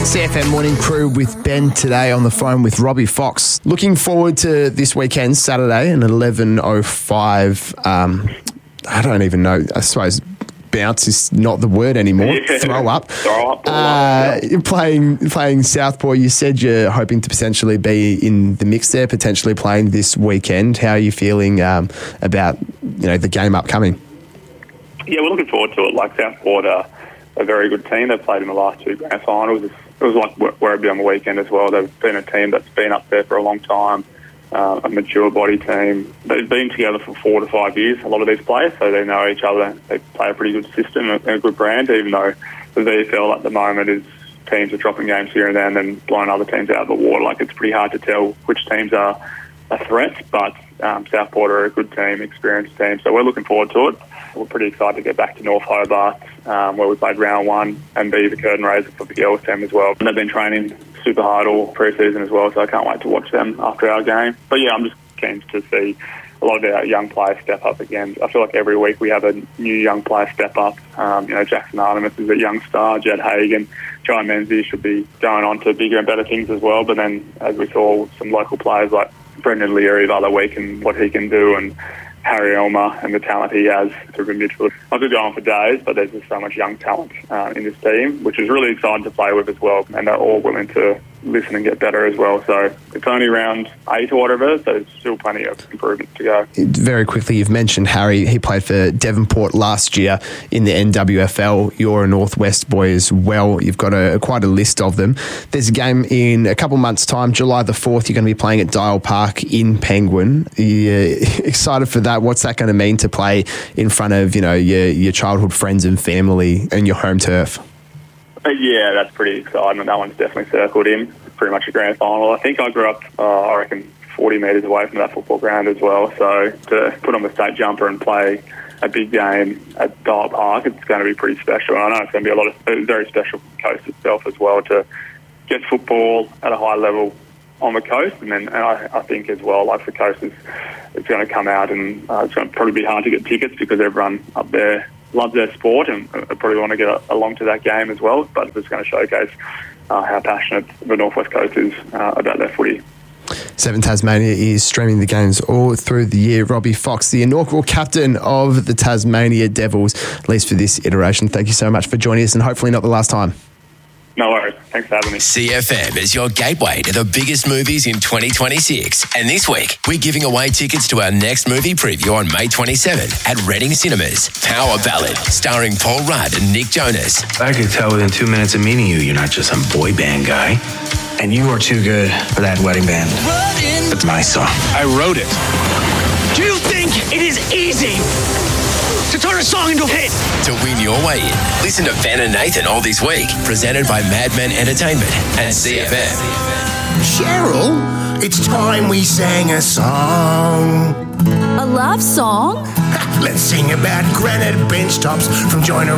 CFM Morning Crew with Ben today on the phone with Robbie Fox. Looking forward to this weekend, Saturday, at 11:05. I don't even know. I suppose bounce is not the word anymore. Yeah. Throw up. You're Playing Southpaw. You said you're hoping to potentially be in the mix there, potentially playing this weekend. How are you feeling about the game upcoming? Yeah, we're looking forward to it. Like Southport are a very good team. They've played in the last two grand finals. It was like Werribee on the weekend as well. They've been a team that's been up there for a long time, a mature body team. They've been together for 4 to 5 years, a lot of these players, so they know each other. They play a pretty good system and a good brand, even though the VFL at the moment is teams are dropping games here and there and then blowing other teams out of the water. Like, it's pretty hard to tell which teams are a threat, but Southport are a good team, experienced team, so we're looking forward to it. We're pretty excited to get back to North Hobart, where we played round one, and be the curtain raiser for the girls team as well. And they've been training super hard all pre-season as well, so I can't wait to watch them after our game. But yeah, I'm just keen to see a lot of our young players step up again. I feel like every week we have a new young player step up. Jackson Artemis is a young star, Jed Hagan, Jai Menzies should be going on to bigger and better things as well. But then, as we saw, some local players like Brendan Leary the other week and what he can do, and Harry Elmer and the talent he has through the midfield. I could go on for days, but there's just so much young talent in this team, which is really exciting to play with as well. And they're all willing to listen and get better as well. So it's only round 8 or whatever, so there's still plenty of improvement to go. Very quickly, you've mentioned Harry. He played for Devonport last year in the NWFL. You're a Northwest boy as well. You've got quite a list of them. There's a game in a couple months' time, July the 4th. You're going to be playing at Dial Park in Penguin. Are you excited for that? What's that going to mean to play in front of your childhood friends and family and your home turf? Yeah, that's pretty exciting. That one's definitely circled in. Pretty much a grand final. I think I grew up, 40 metres away from that football ground as well. So to put on the state jumper and play a big game at Dial Park, it's going to be pretty special. And I know it's going to be very special for the coast itself as well, to get football at a high level on the coast. And I think as well, like the coast it's going to come out, and it's going to probably be hard to get tickets because everyone up there loves their sport and probably want to get along to that game as well. But it's going to showcase how passionate the Northwest Coast is about their footy. Seven Tasmania is streaming the games all through the year. Robbie Fox, the inaugural captain of the Tasmania Devils, at least for this iteration. Thank you so much for joining us, and hopefully not the last time. No worries. Thanks for having me. CFM is your gateway to the biggest movies in 2026. And this week, we're giving away tickets to our next movie preview on May 27th at Reading Cinemas. Power Ballad, starring Paul Rudd and Nick Jonas. I could tell within 2 minutes of meeting you, you're not just some boy band guy. And you are too good for that wedding band. It's my song. I wrote it. Do you think it is easy to turn a song into a hit? To win your way in, listen to Ben and Nathan all this week. Presented by Madman Entertainment and CFM. Cheryl, it's time we sang a song. A love song? Let's sing about granite bench tops from Joyner